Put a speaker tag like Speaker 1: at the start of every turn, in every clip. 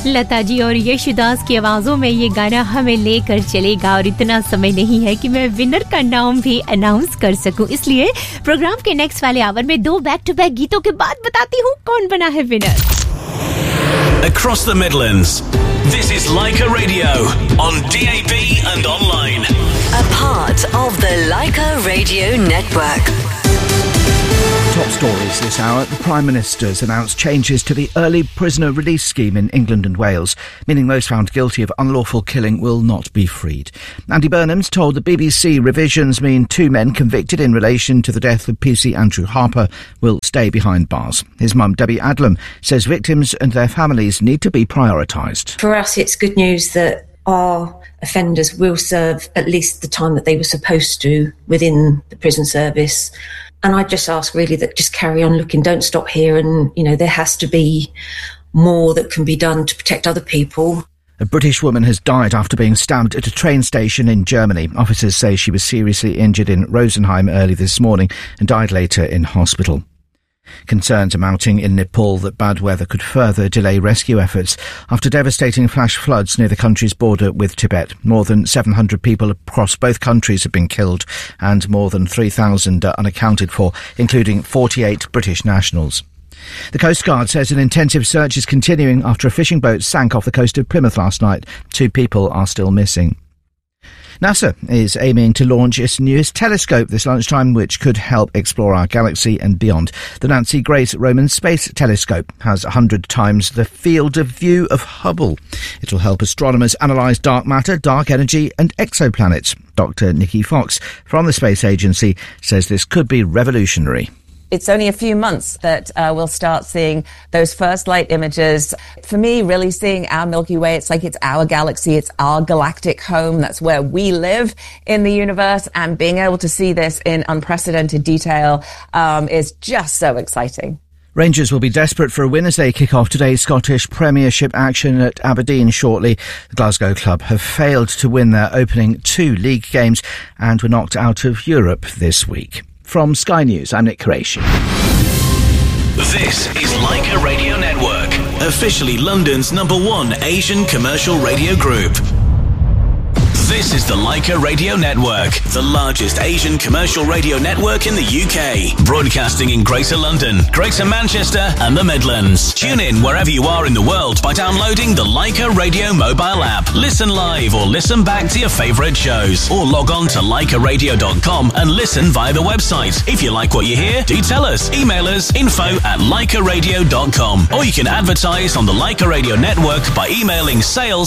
Speaker 1: लता जी और यशुदास की आवाजों में ये गाना हमें लेकर चलेगा और इतना समय नहीं है कि मैं विनर का नाम भी अनाउंस कर सकूं, इसलिए प्रोग्राम के नेक्स्ट वाले आवर में 2 बैक टू बैक गीतों के बाद बताती हूँ कौन बना है winner.
Speaker 2: Across the Midlands, this is Leica Radio on DAB and online.
Speaker 3: A part of the Leica Radio Network.
Speaker 4: Top stories this hour. The Prime Minister's announced changes to the early prisoner release scheme in England and Wales, meaning those found guilty of unlawful killing will not be freed. Andy Burnham's told the BBC revisions mean 2 men convicted in relation to the death of PC Andrew Harper will stay behind bars. His mum, Debbie Adlam, says victims and their families need to be prioritised.
Speaker 5: For us, it's good news that our offenders will serve at least the time that they were supposed to within the prison service. And I just ask really that just carry on looking, don't stop here, and, you know, there has to be more that can be done to protect other people.
Speaker 4: A British woman has died after being stabbed at a train station in Germany. Officers say she was seriously injured in Rosenheim early this morning and died later in hospital. Concerns are mounting in Nepal that bad weather could further delay rescue efforts after devastating flash floods near the country's border with Tibet. More than 700 people across both countries have been killed and more than 3,000 are unaccounted for, including 48 British nationals. The Coast Guard says an intensive search is continuing after a fishing boat sank off the coast of Plymouth last night. 2 people are still missing. NASA is aiming to launch its newest telescope this lunchtime, which could help explore our galaxy and beyond. The Nancy Grace Roman Space Telescope has 100 times the field of view of Hubble. It will help astronomers analyse dark matter, dark energy and exoplanets. Dr. Nikki Fox from the Space Agency says this could be revolutionary.
Speaker 6: It's only a few months that we'll start seeing those first light images. For me, really seeing our Milky Way, it's like it's our galaxy, it's our galactic home. That's where we live in the universe. And being able to see this in unprecedented detail is just so exciting.
Speaker 4: Rangers will be desperate for a win as they kick off today's Scottish Premiership action at Aberdeen shortly. The Glasgow club have failed to win their opening 2 league games and were knocked out of Europe this week. From Sky News, I'm Nick Qureshi.
Speaker 2: This is Leica Radio Network, officially London's #1 Asian commercial radio group. This is the Leica Radio Network, the largest Asian commercial radio network in the UK, broadcasting in Greater London, Greater Manchester and the Midlands. Tune in wherever you are in the world by downloading the Leica Radio mobile app. Listen live or listen back to your favourite shows, or log on to leicaradio.com and listen via the website. If you like what you hear, do tell us. Email us info@leicaradio.com, or you can advertise on the Leica Radio Network by emailing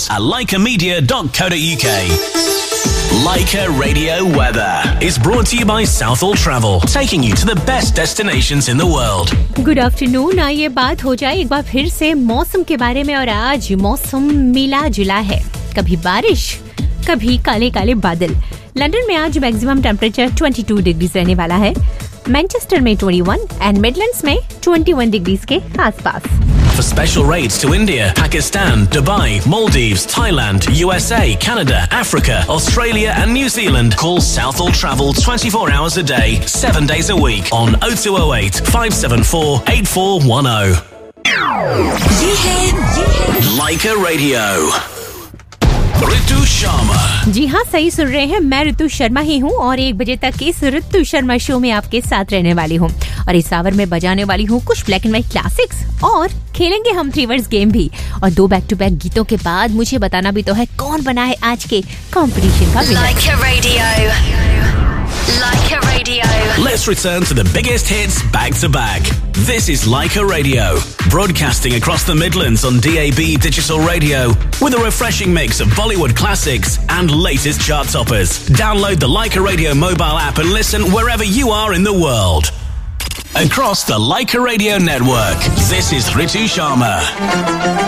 Speaker 2: sales@leicamedia.co.uk. Leica Radio Weather is brought to you by Southall Travel, taking you to the best destinations in the world.
Speaker 1: Good afternoon. आइए बात हो जाए एक बार फिर से मौसम के बारे में, और आज मौसम मिला जुला है, कभी बारिश कभी काले काले बादल। लंदन में आज मैक्सिमम टेम्परेचर 22 डिग्री रहने वाला है, मैनचेस्टर में 21 एंड मिडलैंड्स में 21 डिग्री के आसपास।
Speaker 2: For special rates to India, Pakistan, Dubai, Maldives, Thailand, USA, Canada, Africa, Australia and New Zealand, call Southall Travel 24 hours a day, 7 days a week on 0208 574 8410.
Speaker 3: ये है
Speaker 2: Leica Radio. ऋतु शर्मा।
Speaker 1: जी हाँ, सही सुन रहे हैं, मैं ऋतु शर्मा ही हूँ और 1 बजे तक इस ऋतु शर्मा शो में आपके साथ रहने वाली हूँ। और इस आवर में बजाने वाली हूँ कुछ ब्लैक एंड व्हाइट क्लासिक्स, और खेलेंगे हम 3 वर्ड्स गेम भी। और 2 बैक टू बैक गीतों के बाद मुझे बताना भी तो है कौन बना है आज के कंपटीशन का winner.
Speaker 3: Leica Radio. Leica Radio.
Speaker 2: Let's return to the biggest hits back to back. This is Leica Radio, broadcasting across the Midlands on DAB digital radio with a refreshing mix of Bollywood classics and latest chart toppers. Download the Leica Radio mobile app and listen wherever you are in the world. Across the Leica Radio network, this is Ritu Sharma.